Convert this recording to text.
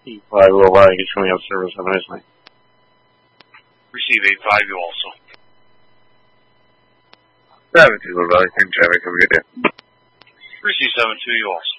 E5 Worldwide, get showing out service. Have a nice night. Receive 85, you also. 72 Worldwide, King Traffic, have a good day. Receive 72, you also.